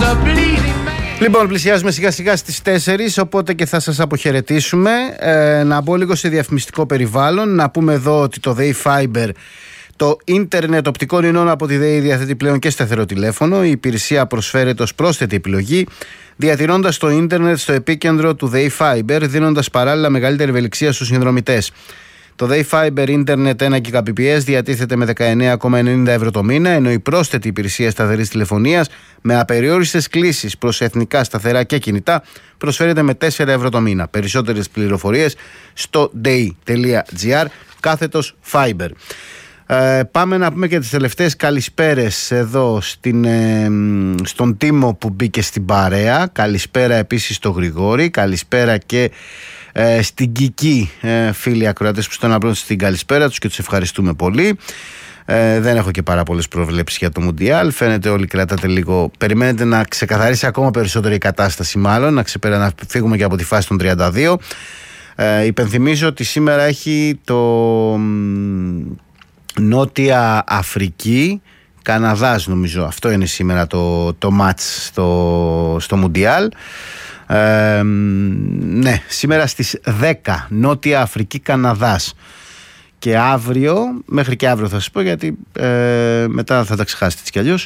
Λοιπόν, πλησιάζουμε σιγά σιγά στις 4, οπότε και θα σας αποχαιρετήσουμε. Να μπω λίγο σε διαφημιστικό περιβάλλον. Να πούμε εδώ ότι το ΔΕΗ Fiber, το ίντερνετ οπτικών ινών από τη ΔΕΗ, διαθέτει πλέον και σταθερό τηλέφωνο. Η υπηρεσία προσφέρεται ως πρόσθετη επιλογή, διατηρώντας το ίντερνετ στο επίκεντρο του ΔΕΗ Fiber, δίνοντας παράλληλα μεγαλύτερη ευελιξία στους συνδρομητές. Το ΔΕΗ Fiber Internet 1 Gbps διατίθεται με 19,90 ευρώ το μήνα, ενώ η πρόσθετη υπηρεσία σταθερής τηλεφωνίας με απεριόριστες κλήσεις προς εθνικά σταθερά και κινητά προσφέρεται με 4 ευρώ το μήνα. Περισσότερες πληροφορίες στο dei.gr/Fiber. Πάμε να πούμε και τις τελευταίες καλησπέρες εδώ στον Τίμο που μπήκε στην παρέα. Καλησπέρα επίσης στο Γρηγόρη. Καλησπέρα και στην Κική, φίλοι ακροατές που στέλνουν απλώς την καλησπέρα τους και τους ευχαριστούμε πολύ. Δεν έχω και πάρα πολλές προβλέψεις για το Μουντιάλ. Φαίνεται όλοι κρατάτε λίγο. Περιμένετε να ξεκαθαρίσει ακόμα περισσότερο η κατάσταση, μάλλον να φύγουμε και από τη φάση των 32. Υπενθυμίζω ότι σήμερα έχει το Νότια Αφρική Καναδάς, νομίζω. Αυτό είναι σήμερα το μάτς στο Μουντιάλ. Ναι, σήμερα στις 10 Νότια Αφρική Καναδάς. Και αύριο, μέχρι και αύριο θα σας πω, γιατί μετά θα τα ξεχάσετε έτσι κι αλλιώς.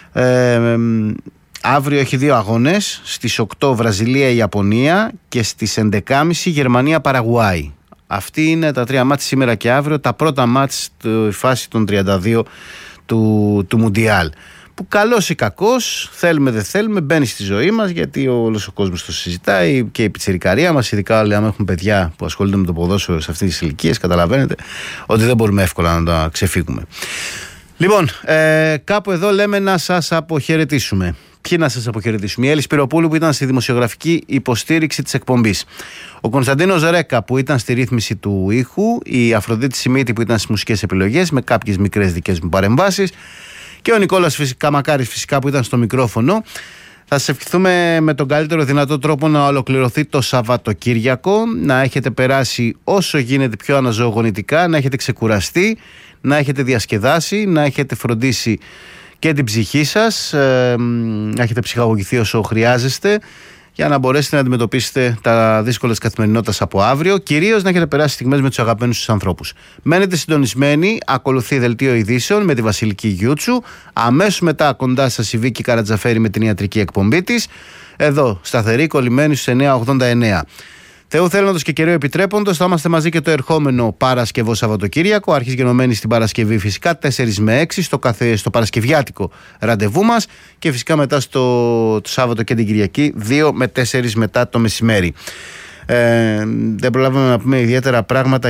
Αύριο έχει 2 αγώνες. Στις 8 Βραζιλία Ιαπωνία και στις 11.30 Γερμανία Παραγουάη. Αυτοί είναι τα 3 μάτς σήμερα και αύριο, τα πρώτα μάτς στη φάση των 32 του Μουντιάλ. Που καλός ή κακός, θέλουμε δεν θέλουμε, μπαίνει στη ζωή μας, γιατί όλος ο κόσμος το συζητάει και η πιτσιρικαρία μας, ειδικά όλοι άμα έχουν παιδιά που ασχολούνται με το ποδόσφαιρο σε αυτές τις ηλικίες, καταλαβαίνετε ότι δεν μπορούμε εύκολα να τα ξεφύγουμε. Λοιπόν, κάπου εδώ λέμε να σας αποχαιρετήσουμε. Ποιοι να σας αποχαιρετήσουμε? Η Έλλη Σπυροπούλου που ήταν στη δημοσιογραφική υποστήριξη της εκπομπής, ο Κωνσταντίνος Ρέκα που ήταν στη ρύθμιση του ήχου, η Αφροδίτη Σιμίτη που ήταν στις μουσικές επιλογές με κάποιες μικρές δικές μου παρεμβάσεις και ο Νικόλας Καμακάρης φυσικά που ήταν στο μικρόφωνο. Θα σας ευχηθούμε με τον καλύτερο δυνατό τρόπο να ολοκληρωθεί το Σαββατοκύριακο, να έχετε περάσει όσο γίνεται πιο αναζωογονητικά, να έχετε ξεκουραστεί, να έχετε διασκεδάσει, να έχετε φροντίσει και την ψυχή σας, να έχετε ψυχαγωγηθεί όσο χρειάζεστε για να μπορέσετε να αντιμετωπίσετε τα δύσκολα της καθημερινότητας από αύριο. Κυρίως να έχετε περάσει στιγμές με τους αγαπημένους σας ανθρώπους. Μένετε συντονισμένοι, ακολουθεί δελτίο ειδήσεων με τη Βασιλική Γιούτσου. Αμέσως μετά κοντά σας η Βίκη Καρατζαφέρη με την ιατρική εκπομπή της. Εδώ, σταθερή, κολλημένη στους 989. Θεού θέλοντος και καιρό επιτρέποντος, θα είμαστε μαζί και το ερχόμενο Παρασκευό Σαββατοκύριακο. Αρχής γενομένη στην Παρασκευή, φυσικά 4 με 6 στο παρασκευιάτικο ραντεβού μας. Και φυσικά μετά το Σάββατο και την Κυριακή, 2 με 4 μετά το μεσημέρι. Δεν προλάβαμε να πούμε ιδιαίτερα πράγματα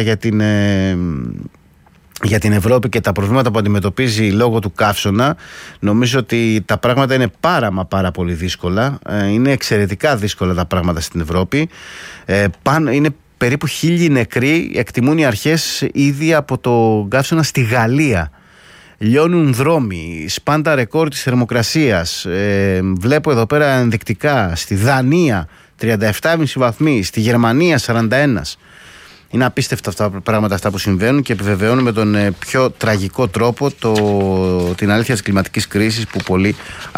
για την Ευρώπη και τα προβλήματα που αντιμετωπίζει λόγω του καύσωνα. Νομίζω ότι τα πράγματα είναι πάρα πολύ δύσκολα. Είναι εξαιρετικά δύσκολα τα πράγματα στην Ευρώπη. Είναι περίπου 1.000 νεκροί, εκτιμούν οι αρχές, ήδη από το καύσωνα στη Γαλλία. Λιώνουν δρόμοι, σπάνε τα ρεκόρ της θερμοκρασίας. Βλέπω εδώ πέρα ενδεικτικά στη Δανία 37,5 βαθμοί, στη Γερμανία 41. Είναι απίστευτα αυτά τα πράγματα αυτά που συμβαίνουν και επιβεβαιώνουν με τον πιο τραγικό τρόπο την αλήθεια της κλιματικής κρίσης που πολλοί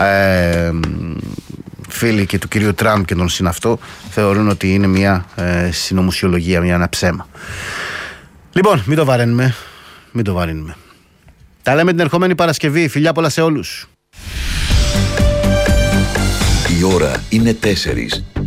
φίλοι και του κυρίου Τραμπ και τον συναυτό θεωρούν ότι είναι μια συνωμοσιολογία, ένα ψέμα. Λοιπόν, μην το βαρύνουμε. Τα λέμε την ερχόμενη Παρασκευή. Φιλιά πολλά σε όλους. Η ώρα είναι 4.